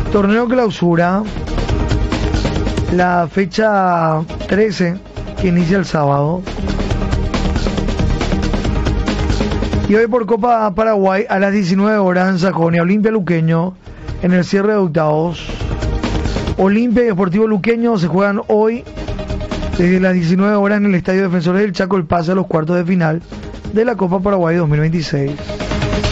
Torneo clausura, la fecha 13, que inicia el sábado. Y hoy por Copa Paraguay a las 19 horas en Sajonia, Olimpia Luqueño en el cierre de octavos. Olimpia y Deportivo Luqueño se juegan hoy desde las 19 horas en el Estadio Defensores del Chaco el pase a los cuartos de final de la Copa Paraguay 2026.